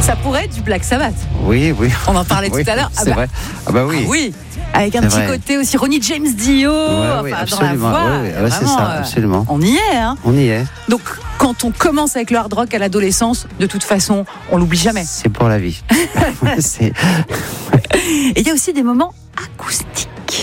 Ça pourrait être du Black Sabbath. Oui. On en parlait tout à l'heure. C'est vrai. Ah bah oui. Ah oui. Avec un C'est petit vrai. côté aussi Ronnie James Dio, Oui, dans la voix. c'est ça, absolument. On y est, hein. On y est. Donc, quand on commence avec le hard rock à l'adolescence, de toute façon, on l'oublie jamais. C'est pour la vie. Et il y a aussi des moments acoustiques.